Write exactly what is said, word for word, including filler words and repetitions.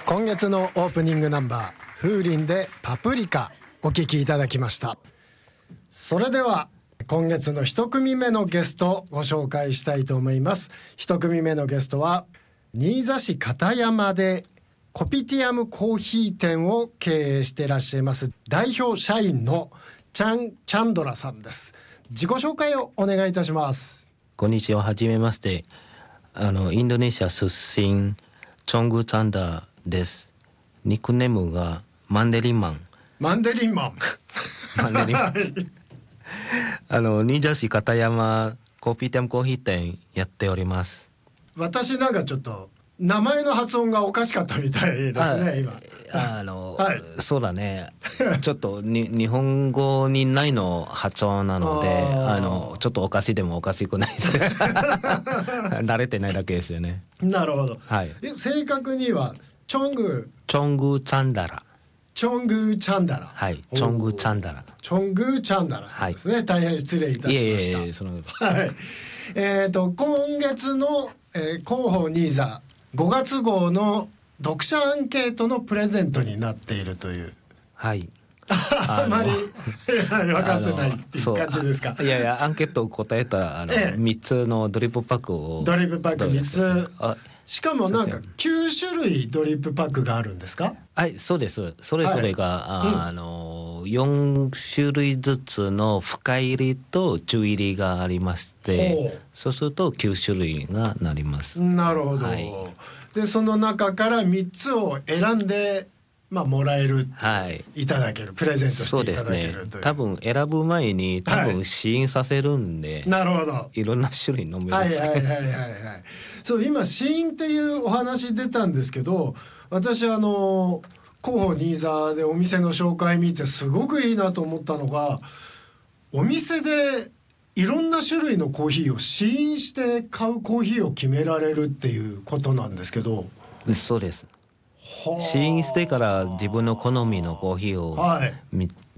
今月のオープニングナンバー、風鈴でパプリカお聴きいただきました。それでは今月の一組目のゲストをご紹介したいと思います。一組目のゲストは新座市片山でコピティアムコーヒー店を経営していらっしゃいます代表社員のチャン・チャンドラさんです。自己紹介をお願いいたします。 こんにちは、はじめまして。あのインドネシア出身チョング・チャンダです。ニックネームがマンデリンマン。 マンデリンマンマンデリンマンあの新座市片山コピティアムコーヒー店やっております。 私なんかちょっと名前の発音がおかしかったみたいですね今。 あの、はい、そうだねちょっとに日本語にないの発音なのであのちょっとおかしいでもおかしくない慣れてないだけですよね。 なるほど、 はい、 正確にはチョングチョングチャンダラチョングチャンダラはいチョングチャンダラチョングチャンダラさんですね、はい、大変失礼いたしました。いえいえそのはいえーと今月の、えー、広報ニーザごがつ号の読者アンケートのプレゼントになっているという。 はいあまり分かってないっていう感じですか。 いやいやアンケートを答えたあの、ええ、みっつのドリップパックをドリップパックみっつしかもなんかきゅうしゅるいドリップパックがあるんですか。 はいそうです。それぞれが、はい、あの、うん、よんしゅるいずつの深入りと中入りがありまして、そうするときゅうしゅるいがなります。 なるほど、はい、でその中からみっつを選んでまあ、もらえる、はい、いただけるプレゼントしていただけるという。そうですね、多分選ぶ前に多分試飲させるんで、はい、なるほどいろんな種類飲めます。 はいはいはいはいはい。そう今試飲っていうお話出たんですけど、私あの広報ニーザでお店の紹介見てすごくいいなと思ったのが、お店でいろんな種類のコーヒーを試飲して買うコーヒーを決められるっていうことなんですけど。 そうです。試飲してから自分の好みのコーヒーを、はい、